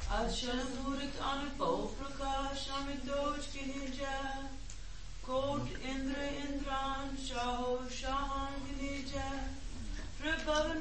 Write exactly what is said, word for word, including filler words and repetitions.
Ashanturik Anupal Prakash Amitoj Kinija Kot Indra Indran Shaho Shahan Kinija Prabhavan